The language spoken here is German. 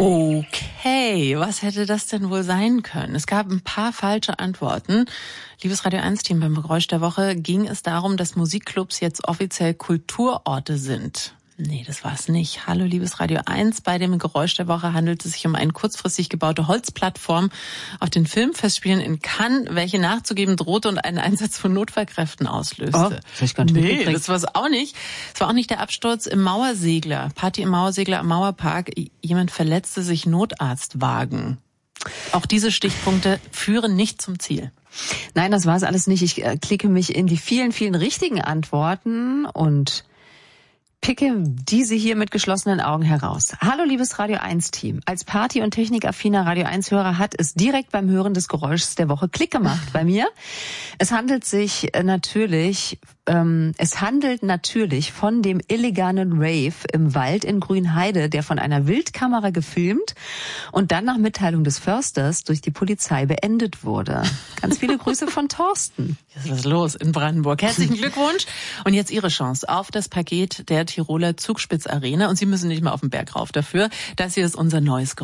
Okay, was hätte das denn wohl sein können? Es gab ein paar falsche Antworten. Liebes Radio 1-Team, beim Geräusch der Woche ging es darum, dass Musikclubs jetzt offiziell Kulturorte sind. Nee, das war's nicht. Hallo, liebes Radio 1. Bei dem Geräusch der Woche handelt es sich um eine kurzfristig gebaute Holzplattform auf den Filmfestspielen in Cannes, welche nachzugeben drohte und einen Einsatz von Notfallkräften auslöste. Oh, das hab ich gar nicht mitgekriegt. Das war's auch nicht. Es war auch nicht der Absturz im Mauersegler. Party im Mauersegler am Mauerpark. Jemand verletzte sich, Notarztwagen. Auch diese Stichpunkte führen nicht zum Ziel. Nein, das war's alles nicht. Ich klicke mich in die vielen, vielen richtigen Antworten und picke diese hier mit geschlossenen Augen heraus. Hallo, liebes Radio 1-Team. Als Party- und technikaffiner Radio 1-Hörer hat es direkt beim Hören des Geräuschs der Woche Klick gemacht bei mir. Es handelt natürlich von dem illegalen Rave im Wald in Grünheide, der von einer Wildkamera gefilmt und dann nach Mitteilung des Försters durch die Polizei beendet wurde. Ganz viele Grüße von Thorsten. Was ist los in Brandenburg? Herzlichen Glückwunsch. Und jetzt Ihre Chance auf das Paket der Tiroler Zugspitz Arena. Und Sie müssen nicht mal auf den Berg rauf dafür. Das hier ist unser neues Geräusch.